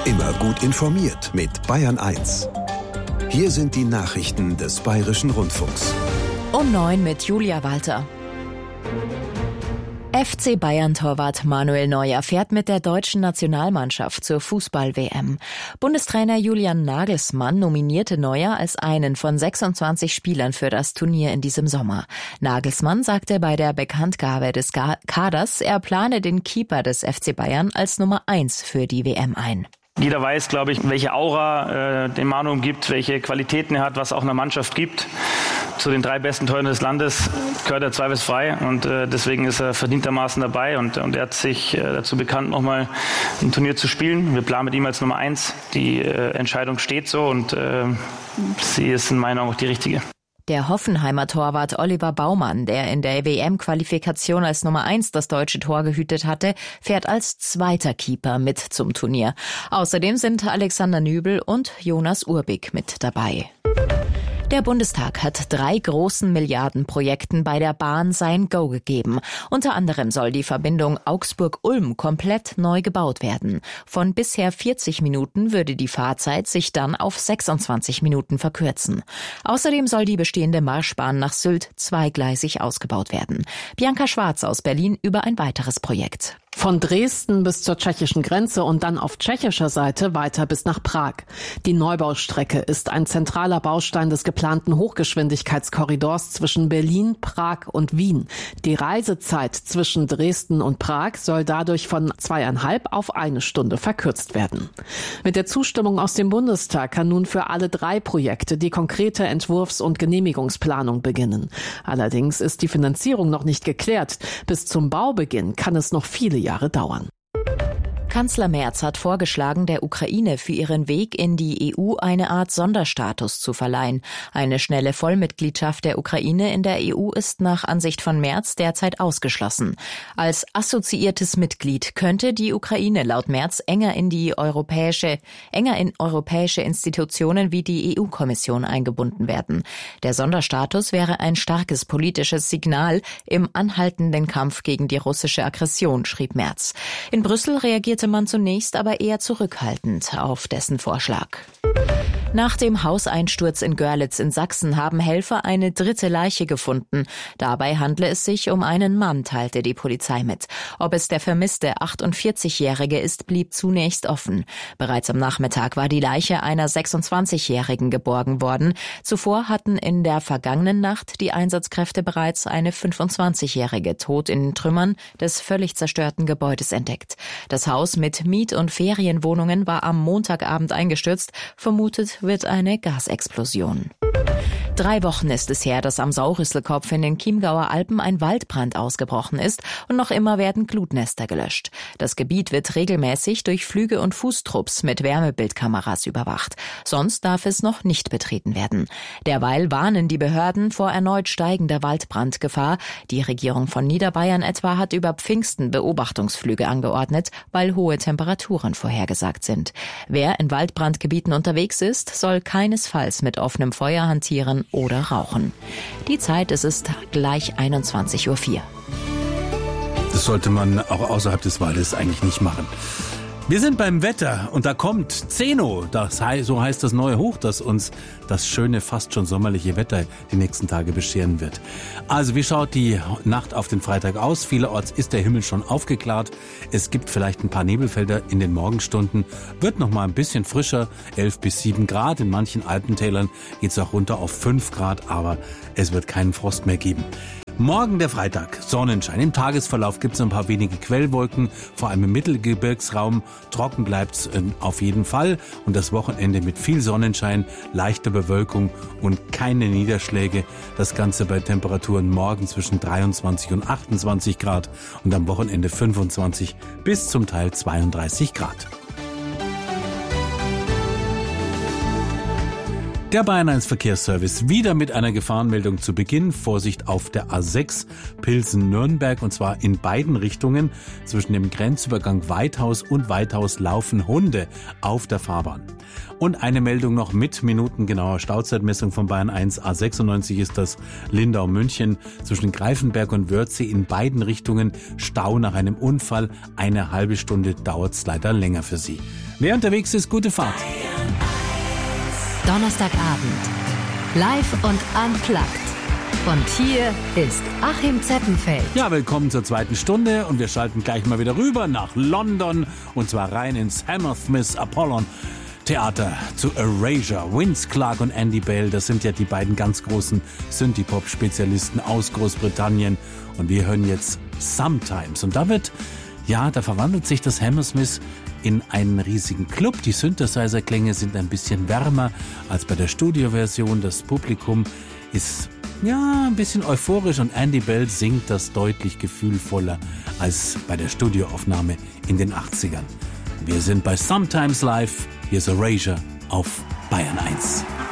Immer gut informiert mit Bayern 1. Hier sind die Nachrichten des Bayerischen Rundfunks. Um 9 mit Julia Walter. FC Bayern-Torwart Manuel Neuer fährt mit der deutschen Nationalmannschaft zur Fußball-WM. Bundestrainer Julian Nagelsmann nominierte Neuer als einen von 26 Spielern für das Turnier in diesem Sommer. Nagelsmann sagte bei der Bekanntgabe des Kaders, er plane den Keeper des FC Bayern als Nummer 1 für die WM ein. Jeder weiß, glaube ich, welche Aura den Manu gibt, welche Qualitäten er hat, was auch einer Mannschaft gibt. Zu den 3 besten Torhütern des Landes gehört er zweifelsfrei und deswegen ist er verdientermaßen dabei und er hat sich dazu bekannt, nochmal ein Turnier zu spielen. Wir planen mit ihm als Nummer 1. Die Entscheidung steht so und sie ist in meinen Augen auch die richtige. Der Hoffenheimer Torwart Oliver Baumann, der in der WM-Qualifikation als Nummer 1 das deutsche Tor gehütet hatte, fährt als zweiter Keeper mit zum Turnier. Außerdem sind Alexander Nübel und Jonas Urbig mit dabei. Der Bundestag hat 3 großen Milliardenprojekten bei der Bahn sein Go gegeben. Unter anderem soll die Verbindung Augsburg-Ulm komplett neu gebaut werden. Von bisher 40 Minuten würde die Fahrzeit sich dann auf 26 Minuten verkürzen. Außerdem soll die bestehende Marschbahn nach Sylt zweigleisig ausgebaut werden. Bianca Schwarz aus Berlin über ein weiteres Projekt. Von Dresden bis zur tschechischen Grenze und dann auf tschechischer Seite weiter bis nach Prag. Die Neubaustrecke ist ein zentraler Baustein des geplanten Hochgeschwindigkeitskorridors zwischen Berlin, Prag und Wien. Die Reisezeit zwischen Dresden und Prag soll dadurch von 2,5 auf 1 Stunde verkürzt werden. Mit der Zustimmung aus dem Bundestag kann nun für alle 3 Projekte die konkrete Entwurfs- und Genehmigungsplanung beginnen. Allerdings ist die Finanzierung noch nicht geklärt. Bis zum Baubeginn kann es noch viele Jahre dauern. Kanzler Merz hat vorgeschlagen, der Ukraine für ihren Weg in die EU eine Art Sonderstatus zu verleihen. Eine schnelle Vollmitgliedschaft der Ukraine in der EU ist nach Ansicht von Merz derzeit ausgeschlossen. Als assoziiertes Mitglied könnte die Ukraine laut Merz enger in europäische Institutionen wie die EU-Kommission eingebunden werden. Der Sonderstatus wäre ein starkes politisches Signal im anhaltenden Kampf gegen die russische Aggression, schrieb Merz. In Brüssel reagierte man zunächst aber eher zurückhaltend auf dessen Vorschlag. Nach dem Hauseinsturz in Görlitz in Sachsen haben Helfer eine 3. Leiche gefunden. Dabei handle es sich um einen Mann, teilte die Polizei mit. Ob es der vermisste 48-Jährige ist, blieb zunächst offen. Bereits am Nachmittag war die Leiche einer 26-Jährigen geborgen worden. Zuvor hatten in der vergangenen Nacht die Einsatzkräfte bereits eine 25-Jährige tot in den Trümmern des völlig zerstörten Gebäudes entdeckt. Das Haus mit Miet- und Ferienwohnungen war am Montagabend eingestürzt. Vermutet wird eine Gasexplosion. 3 Wochen ist es her, dass am Saurisselkopf in den Chiemgauer Alpen ein Waldbrand ausgebrochen ist und noch immer werden Glutnester gelöscht. Das Gebiet wird regelmäßig durch Flüge und Fußtrupps mit Wärmebildkameras überwacht. Sonst darf es noch nicht betreten werden. Derweil warnen die Behörden vor erneut steigender Waldbrandgefahr. Die Regierung von Niederbayern etwa hat über Pfingsten Beobachtungsflüge angeordnet, weil hohe Temperaturen vorhergesagt sind. Wer in Waldbrandgebieten unterwegs ist, soll keinesfalls mit offenem Feuer hantieren oder rauchen. Die Zeit, es ist gleich 21:04 Uhr. Das sollte man auch außerhalb des Waldes eigentlich nicht machen. Wir sind beim Wetter und da kommt Zeno, so heißt das neue Hoch, das uns das schöne, fast schon sommerliche Wetter die nächsten Tage bescheren wird. Also wie schaut die Nacht auf den Freitag aus? Vielerorts ist der Himmel schon aufgeklärt. Es gibt vielleicht ein paar Nebelfelder in den Morgenstunden. Wird noch mal ein bisschen frischer, 11 bis 7 Grad. In manchen Alpentälern geht es auch runter auf 5 Grad, aber es wird keinen Frost mehr geben. Morgen der Freitag, Sonnenschein. Im Tagesverlauf gibt es ein paar wenige Quellwolken, vor allem im Mittelgebirgsraum. Trocken bleibt's auf jeden Fall. Und das Wochenende mit viel Sonnenschein, leichter Bewölkung und keine Niederschläge. Das Ganze bei Temperaturen morgen zwischen 23 und 28 Grad und am Wochenende 25 bis zum Teil 32 Grad. Der Bayern 1 Verkehrsservice wieder mit einer Gefahrenmeldung zu Beginn. Vorsicht auf der A6 Pilsen-Nürnberg, und zwar in beiden Richtungen. Zwischen dem Grenzübergang Weithaus und Weithaus laufen Hunde auf der Fahrbahn. Und eine Meldung noch mit minutengenauer Stauzeitmessung von Bayern 1. A96 ist das Lindau-München. Zwischen Greifenberg und Wörthsee in beiden Richtungen Stau nach einem Unfall. Eine halbe Stunde dauert es leider länger für Sie. Wer unterwegs ist, gute Fahrt. Donnerstagabend. Live und unplugged. Und hier ist Achim Zeppenfeld. Ja, willkommen zur zweiten Stunde und wir schalten gleich mal wieder rüber nach London und zwar rein ins Hammersmith Apollon Theater zu Erasure. Vince Clarke und Andy Bale, das sind ja die beiden ganz großen Synthie-Pop-Spezialisten aus Großbritannien und wir hören jetzt Sometimes und da verwandelt sich das Hammersmith in einen riesigen Club. Die Synthesizer-Klänge sind ein bisschen wärmer als bei der Studioversion. Das Publikum ist ein bisschen euphorisch und Andy Bell singt das deutlich gefühlvoller als bei der Studioaufnahme in den 80ern. Wir sind bei Sometimes Live. Hier ist Erasure auf Bayern 1.